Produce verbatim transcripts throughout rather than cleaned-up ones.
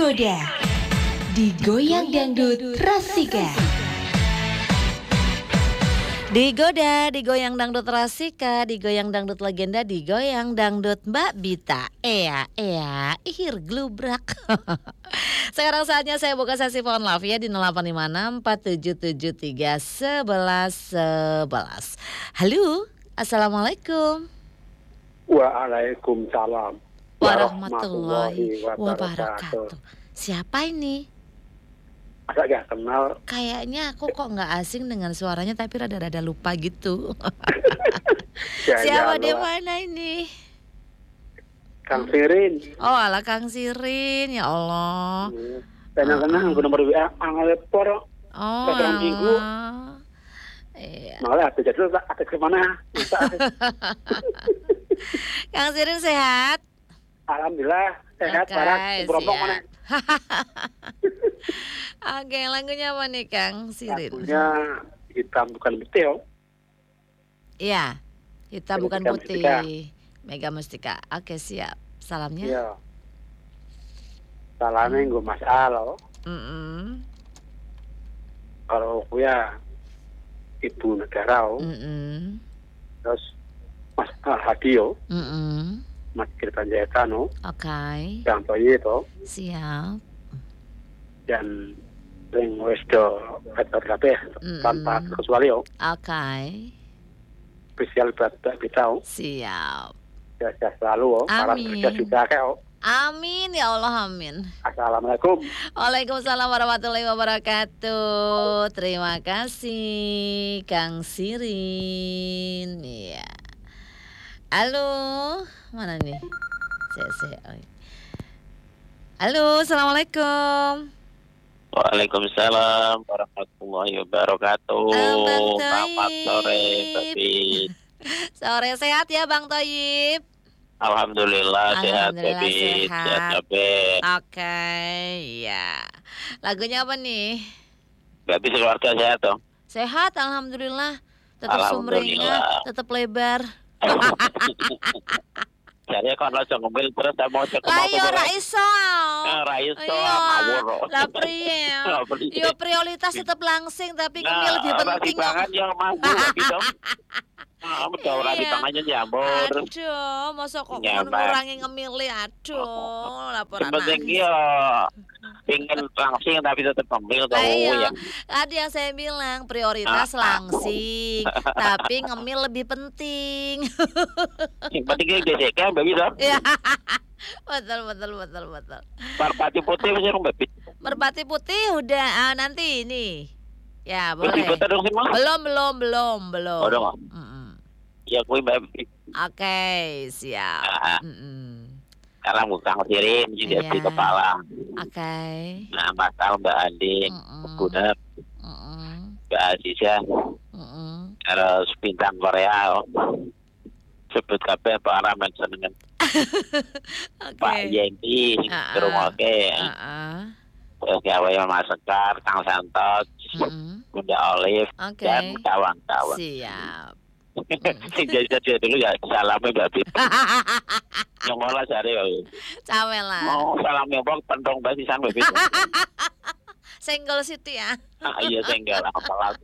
Digoda, digoyang dangdut Rasika. Digoda, digoyang dangdut Rasika, digoyang dangdut legenda, digoyang dangdut Mbak Bita. Ea, ea, ihir glubrak. Sekarang saatnya saya buka sesi phone love ya di nol delapan lima enam empat tujuh tujuh tiga satu satu satu. Halo, assalamualaikum. Waalaikumsalam Warahmatullahi wabarakatuh. Siapa ini? Masa gak kenal? Kayaknya aku kok nggak asing dengan suaranya, tapi rada-rada lupa gitu. Ya, Siapa ya, di Allah. mana ini? Kang Sirin. Oh, ala Kang Sirin, ya Allah. Tenang-tenang, aku nomor W A angel por. Oh, Sekarang minggu. alah. Iya. Malah ada jadwal ada kemana? Masa? Kang Sirin sehat? Alhamdulillah sehat. Oke, Waras. Beromong siap. mana? Oke, lagunya apa nih Kang Sirin? Lagunya hitam bukan betul. Iya, hitam bukan Mega putih. Mustika. Mega Mustika. Oke, siap. Salamnya? Iya. Salamnya gue Mas Al. Mm-mm. Kalau gue ya ibu negara. oh. Mm-mm. Terus Mas Al Hadio. Mm-mm. Mas Kirtan Jayatano. Oke, Yang Toyi itu. siap. Dan ring wesdo betul kabeh Mm-mm. tanpa kecuali oh. Oke, Spesial buat Mbak Bita oh. siap. Sehat selalu oh. Para Amin. kerja juga kayak oh. Amin ya Allah, amin. Assalamualaikum. Waalaikumsalam warahmatullahi wabarakatuh. Terima kasih Kang Sirin. Iya. Halo, mana nih? Saya, saya. oh. Halo, assalamualaikum. Waalaikumsalam warahmatullahi wabarakatuh. Abang Selamat sore, Toib. Babit. Sore sehat ya Bang Toyib. Alhamdulillah sehat, Alhamdulillah Babit. sehat. Sehat, Babit. Oke, ya. Lagunya apa nih? Babit keluarga sehat dong. Sehat, alhamdulillah. Tetap Alhamdulillah. sumringah, tetap lebar. Jadi kalau langsung ngemil terus saya mau cek Lah yo ra iso. Ra iso, Iya. ngawur. Lah priye? Lah, priye? Yo prioritas tetap langsing tapi ngemil Nah, lebih penting kok. banget ya Mas. Gitu. Ah, betul ora Iya. dipangannya nyambur. Aduh, mosok kok Nyaman. ngurangi ngemili, aduh, laporan. Yang penting ya pingin langsing tapi tetap ngemil tuh Ayo, ya. tadi yang saya bilang prioritas langsing, tapi ngemil lebih penting. Yang penting dia geseknya Babit dong. Ya, betul betul betul betul. Merpati putih masih dong Babit. Merpati putih udah ah, nanti ini, ya Masih boleh. betul dong sih Mas. Belum belum belum belum. Oh, dong. Mm-mm. Ya kui Babit. Oke siap. Ah. Mm-mm. Sekarang bukan kirim jadi Iya. di kepala. Oke. Nah, bakal Mbak Andin, Mm-mm. Gunep, Mm-mm. Mbak Aziza, Mm-mm. terus bintang Korea. oh. Sebut kabeh para mensen dengan Pak Oke. Yenti, Ah, terus oke. Ah-ah. Terus gawe Mas Sekar, Kang Santos, Mm-mm. Bunda Olive, Oke. dan kawan-kawan. Siap. Sing jadi dulu ya salame Mbak Bit. Yang ngolah jare yo. Cawe lah. Mau salame mbok pentong basisan Mbak Bit. Senggol situ ya. Ah, iya tinggal apalah.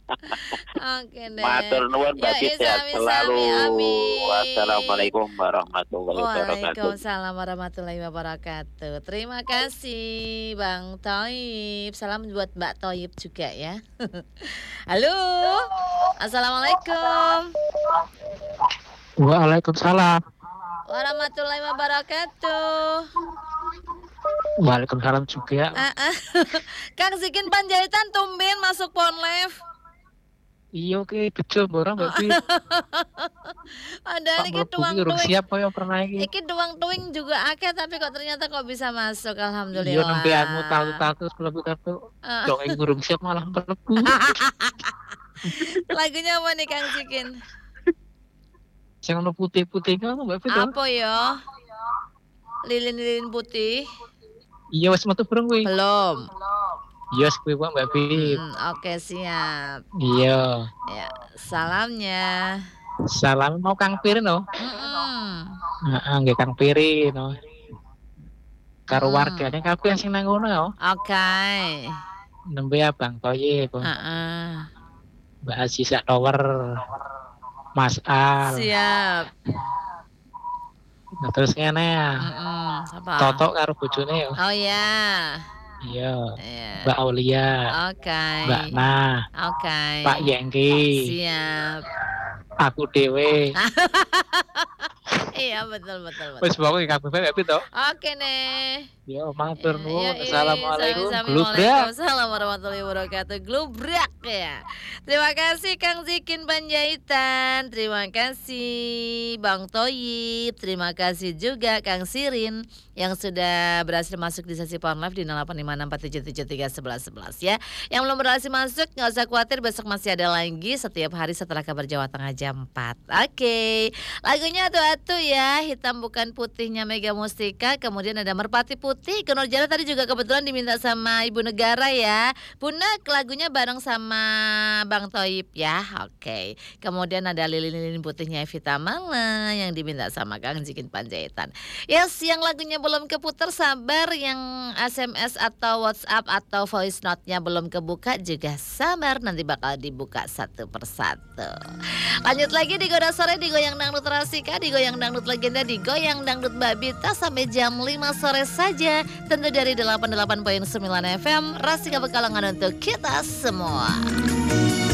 Oke deh. Matur nuwun Mbak Ya, Bit sehat sami-sami, selalu. amin. Wassalamualaikum warahmatullahi wabarakatuh. Waalaikumsalam warahmatullahi wabarakatuh. Terima kasih Bang Toib. Salam buat Mbak Toib juga ya. Halo. Assalamualaikum Waalaikumsalam. warahmatullahi wabarakatuh. Waalaikumsalam juga. Ah, ah. Kang Zikin Panjaitan tumben masuk Ponlev. Iya oke betul orang berarti Ada Pak iki Mlebu tuang iki urung tuing. siap kaya pernah iki. Iki doang tuing juga akeh tapi kok ternyata kok bisa masuk, Iya alhamdulillah. nembe anu tahu-tahu mlebu kartu. Ah. Dong ing urung siap malah mlebu. Lagunya apa nih Kang Zikin? Sing ono putih-putih kan Mbak Fit. Apa ya? Lilin-lilin putih? Iya wis metu bareng kuwi. Belum. Iya wis kuwi Mbak Fit. Hmm, Oke siap. Iya. Ya, salamnya. Salam mau Kang Pirin no. Mm-mm. Heeh nggih Kang Pirin no. karo Hmm. wargane kabeh sing nang kono ya. Oke. Nembe Abang Toyib, Heeh. Mbak Aziza Tower, Mas Al. Siap. Nah, terus ngene ya. Mm-mm. Apa? Toto karo bojone ya. Oh ya. Iya. Iya. Mbak Aulia, Oke. Mbak Nah, Oke. Pak Yengki, Siap. aku dhewe. Iya betul betul betul. Wis pokoke kabeh bae to. Oke nih. Yo, matur nuwun. Iya, iya, Assalamualaikum. sami-sami. Glubrak. Waalaikumsalam warahmatullahi wabarakatuh. Glubrak ya. Terima kasih Kang Zikin Panjaitan. Terima kasih Bang Toyib. Terima kasih juga Kang Sirin yang sudah berhasil masuk di sesi Power Live di nol delapan lima enam empat tujuh tujuh tiga satu satu satu ya. Yang belum berhasil masuk nggak usah khawatir, besok masih ada lagi setiap hari setelah kabar Jawa Tengah jam empat. Oke. Lagunya atu-atu ya, hitam bukan putihnya Mega Mustika. Kemudian ada Merpati Putih. Ke Nurjana tadi juga kebetulan diminta sama Ibu Negara ya. Bunak lagunya bareng sama Bang Toyib ya. Oke. Kemudian ada Lilin-lilin putihnya Evita Mala yang diminta sama Kang Zikin Panjaitan. Yes, yang lagunya belum keputar sabar, yang S M S atau WhatsApp atau voice note-nya belum kebuka juga sabar, nanti bakal dibuka satu persatu. Lanjut lagi di Goda Sore, di Goyang Dangdut Rasika, di Goyang Dangdut Legenda, di Goyang Dangdut Mbak Bita sampai jam lima sore saja. Tentu dari delapan puluh delapan koma sembilan F M Rasika Pekalongan untuk kita semua.